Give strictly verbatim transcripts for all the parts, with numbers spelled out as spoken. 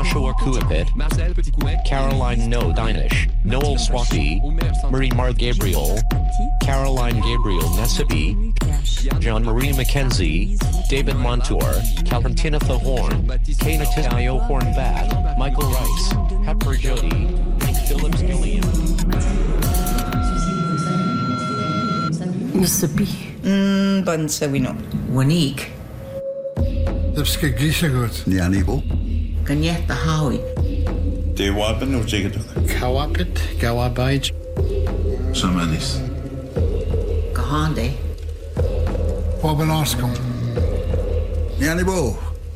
Joshua Kuipit, Caroline No Dinish, Noel Swati, Marie Marthe Gabriel, Caroline Gabriel Nessabi, Jean-Marie Mackenzie, David Montour, Valentina Thorn, Kana Tio Hornbat, Michael Rice, Pepper Jody, Phillips Gilliam. Nessabi. Mm, Bansawino. Wanik. Dybsge Gishagut. Nianibo. Kanyeta Howie. De Wapen of Jigaduk. Kawapit, Gawabaij. Samanis. Kahande. Wabanasko. Nianibo.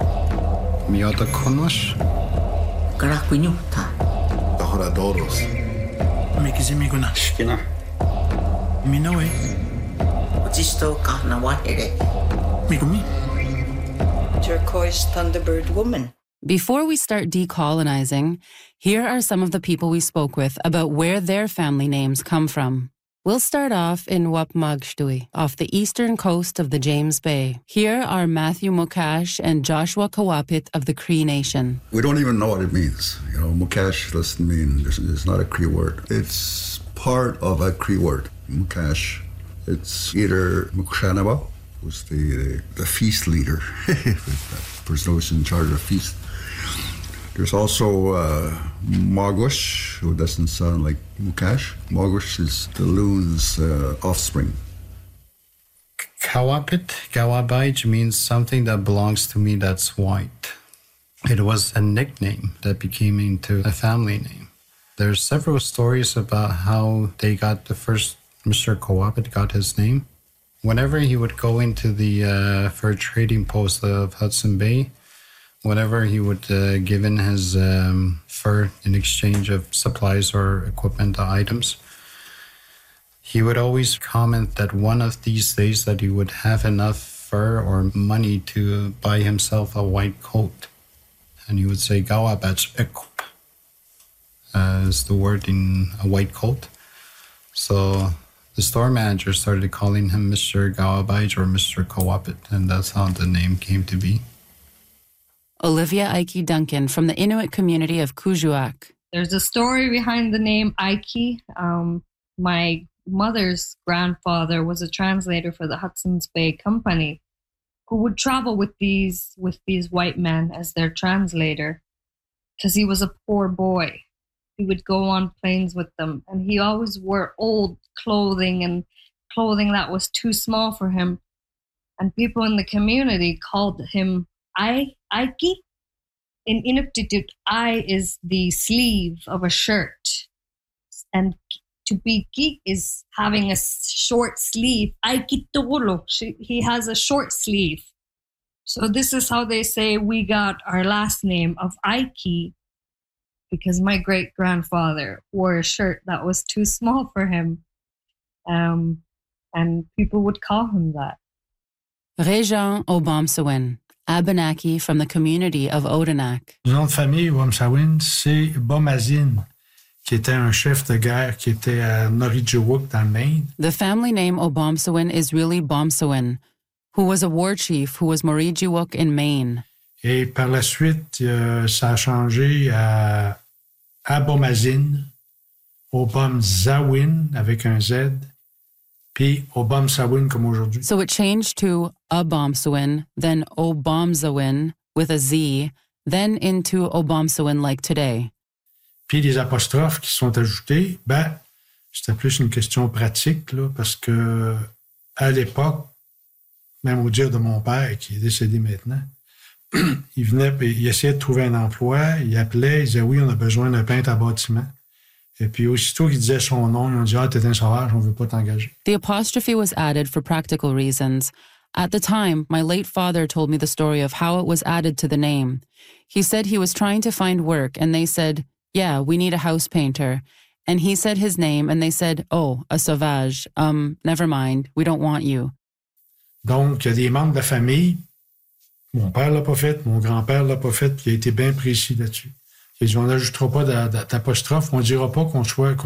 Miota Konosh. Karakunyuta. Ahoradoros. Mikizimiguna. Shkina. Minoe. Jisto Kahna Wahere. Migumi. Turquoise Thunderbird Woman. Before we start decolonizing, here are some of the people we spoke with about where their family names come from. We'll start off in Wapmagshtui, off the eastern coast of the James Bay. Here are Matthew Mukash and Joshua Kawapit of the Cree Nation. We don't even know what it means. You know, Mukash doesn't mean, it's not a Cree word. It's part of a Cree word, Mukash. It's either Mukshanaba, who's the, the feast leader, the person who's in charge of the feast. There's also uh, Magush, who doesn't sound like Mukash. Magush is the loon's uh, offspring. Kawapit, Gawabaij means something that belongs to me that's white. It was a nickname that became into a family name. There's several stories about how they got the first, Mister Kawapit got his name. Whenever he would go into the uh, fur trading post of Hudson Bay, whenever he would uh, give in his um, fur in exchange of supplies or equipment or items, he would always comment that one of these days that he would have enough fur or money to buy himself a white coat. And he would say, Gawabach ekop, uh, is the word in a white coat. So the store manager started calling him Mister Gawabaij or Mister Kawapit, and that's how the name came to be. Olivia Ike Duncan from the Inuit community of Kuujjuaq. There's a story behind the name Ike. Um, my mother's grandfather was a translator for the Hudson's Bay Company, who would travel with these with these white men as their translator, because he was a poor boy. He would go on planes with them, and he always wore old clothing and clothing that was too small for him. And people in the community called him I, Aiki. In Inuktitut, I is the sleeve of a shirt. And to be ki is having a short sleeve. Aiki tolo. He has a short sleeve. So this is how they say we got our last name of Aiki, because my great-grandfather wore a shirt that was too small for him. Um, and people would call him that. Réjean Obomsawin, Abenaki from the community of Odanak. Le nom de famille Wamsawin, c'est Bomazine, qui était un chef de guerre qui était à Norijuwuk dans le Maine. The family name Obomsawin is really Bomsawin, who was a war chief who was Morijiwuk in Maine. Et par la suite, euh, ça a changé à Abomazine, Obomsawin avec un Z, puis Obomsawin comme aujourd'hui. So it changed to Obomsawin, then Obomsawin with a Z, then into Obomsawin like today. Puis les apostrophes qui sont ajoutés, ben, c'était plus une question pratique, là, parce que à l'époque, même au dire de mon père, qui est décédé maintenant, il venait, il essayait de trouver un emploi, il appelait, il disait oui, on a besoin d'un peintre à bâtiment. Et puis aussitôt qu'il disait son nom, ils ont dit ah, t'es un sauvage, on veut pas t'engager. The apostrophe was added for practical reasons. At the time, my late father told me the story of how it was added to the name. He said he was trying to find work, and they said, yeah, we need a house painter. And he said his name, and they said, oh, a sauvage. Um, never mind, we don't want you. Donc, il y a des membres de la famille. Mon père l'a pas fait, mon grand-père l'a pas fait, puis il a été bien précis là-dessus. Ils dit, on n'ajoutera pas d'apostrophe, on ne dira pas qu'on soit...